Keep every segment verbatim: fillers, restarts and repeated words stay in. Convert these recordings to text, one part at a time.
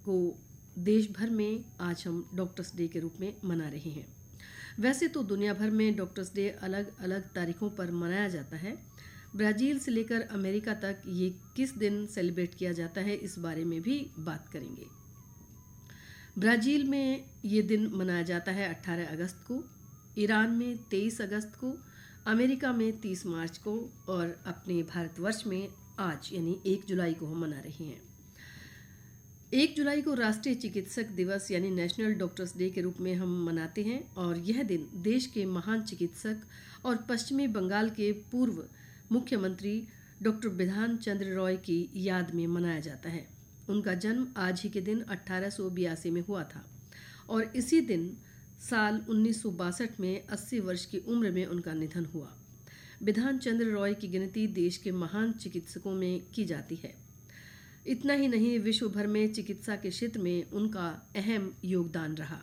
को देश भर में आज हम डॉक्टर्स डे के रूप में मना रहे हैं। वैसे तो दुनिया भर में डॉक्टर्स डे अलग अलग तारीखों पर मनाया जाता है। ब्राज़ील से लेकर अमेरिका तक ये किस दिन सेलिब्रेट किया जाता है, इस बारे में भी बात करेंगे। ब्राज़ील में ये दिन मनाया जाता है अठारह अगस्त को, ईरान में तेईस अगस्त को, अमेरिका में तीस मार्च को और अपने भारतवर्ष में आज यानी एक जुलाई को हम मना रहे हैं। एक जुलाई को राष्ट्रीय चिकित्सक दिवस यानी नेशनल डॉक्टर्स डे के रूप में हम मनाते हैं और यह दिन देश के महान चिकित्सक और पश्चिमी बंगाल के पूर्व मुख्यमंत्री डॉक्टर बिधान चंद्र रॉय की याद में मनाया जाता है। उनका जन्म आज ही के दिन अठारह सौ बयासी में हुआ था और इसी दिन साल उन्नीस सौ बासठ में अस्सी वर्ष की उम्र में उनका निधन हुआ। बिधान चंद्र रॉय की गिनती देश के महान चिकित्सकों में की जाती है। इतना ही नहीं, विश्व भर में चिकित्सा के क्षेत्र में उनका अहम योगदान रहा।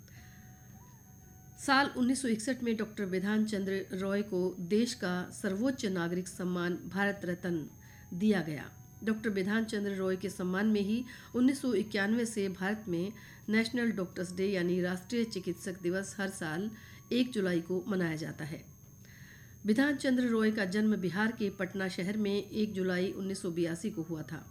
साल उन्नीस सौ इकसठ में डॉक्टर बिधान चंद्र रॉय को देश का सर्वोच्च नागरिक सम्मान भारत रत्न दिया गया। डॉक्टर बिधान चंद्र रॉय के सम्मान में ही उन्नीस सौ इक्यानवे से भारत में नेशनल डॉक्टर्स डे यानी राष्ट्रीय चिकित्सक दिवस हर साल एक जुलाई को मनाया जाता है। बिधान चंद्र रॉय का जन्म बिहार के पटना शहर में एक जुलाई उन्नीस सौ बयासी को हुआ था।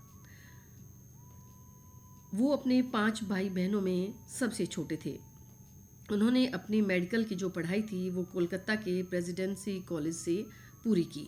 वो अपने पांच भाई बहनों में सबसे छोटे थे। उन्होंने अपनी मेडिकल की जो पढ़ाई थी वो कोलकाता के प्रेसिडेंसी कॉलेज से पूरी की।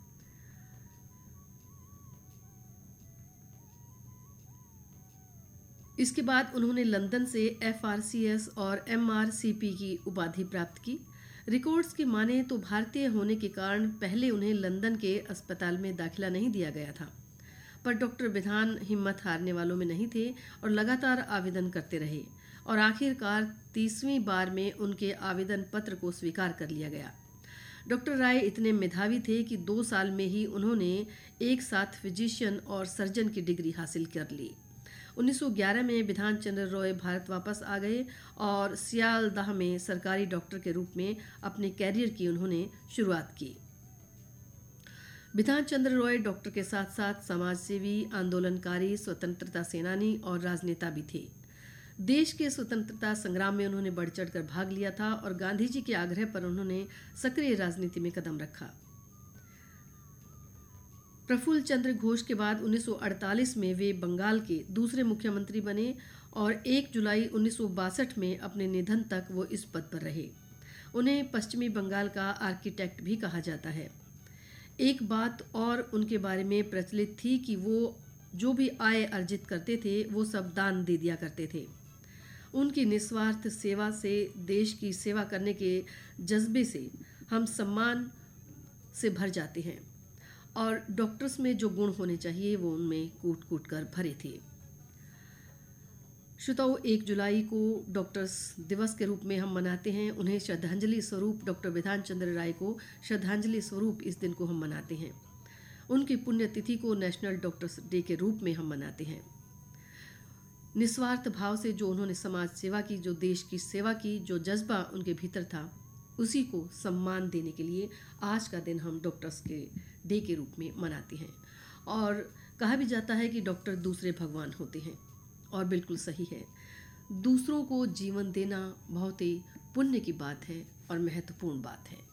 इसके बाद उन्होंने लंदन से एफ आर सी एस और एम आर सी पी की उपाधि प्राप्त की। रिकॉर्ड्स की माने तो भारतीय होने के कारण पहले उन्हें लंदन के अस्पताल में दाखिला नहीं दिया गया था, पर डॉक्टर बिधान हिम्मत हारने वालों में नहीं थे और लगातार आवेदन करते रहे और आखिरकार तीसवीं बार में उनके आवेदन पत्र को स्वीकार कर लिया गया। डॉक्टर राय इतने मेधावी थे कि दो साल में ही उन्होंने एक साथ फिजिशियन और सर्जन की डिग्री हासिल कर ली। उन्नीस सौ ग्यारह में बिधान चंद्र रॉय भारत वापस आ गए और सियालदाह में सरकारी डॉक्टर के रूप में अपने कैरियर की उन्होंने शुरुआत की। बिधान चंद्र रॉय डॉक्टर के साथ साथ समाजसेवी, आंदोलनकारी, स्वतंत्रता सेनानी और राजनेता भी थे। देश के स्वतंत्रता संग्राम में उन्होंने बढ़ चढ़कर भाग लिया था और गांधी जी के आग्रह पर उन्होंने सक्रिय राजनीति में कदम रखा। प्रफुल्ल चंद्र घोष के बाद उन्नीस सौ अड़तालीस में वे बंगाल के दूसरे मुख्यमंत्री बने और एक जुलाई उन्नीस सौ बासठ में अपने निधन तक वो इस पद पर रहे। उन्हें पश्चिमी बंगाल का आर्किटेक्ट भी कहा जाता है। एक बात और उनके बारे में प्रचलित थी कि वो जो भी आय अर्जित करते थे वो सब दान दे दिया करते थे। उनकी निस्वार्थ सेवा से, देश की सेवा करने के जज्बे से हम सम्मान से भर जाते हैं और डॉक्टर्स में जो गुण होने चाहिए वो उनमें कूट कूट कर भरे थे। श्रोताओ, एक जुलाई को डॉक्टर्स दिवस के रूप में हम मनाते हैं। उन्हें श्रद्धांजलि स्वरूप, डॉक्टर बिधान चंद्र राय को श्रद्धांजलि स्वरूप इस दिन को हम मनाते हैं। उनकी पुण्यतिथि को नेशनल डॉक्टर्स डे के रूप में हम मनाते हैं। निस्वार्थ भाव से जो उन्होंने समाज सेवा की, जो देश की सेवा की, जो जज्बा उनके भीतर था, उसी को सम्मान देने के लिए आज का दिन हम डॉक्टर्स के डे के रूप में मनाते हैं। और कहा भी जाता है कि डॉक्टर दूसरे भगवान होते हैं और बिल्कुल सही है। दूसरों को जीवन देना बहुत ही पुण्य की बात है और महत्वपूर्ण बात है।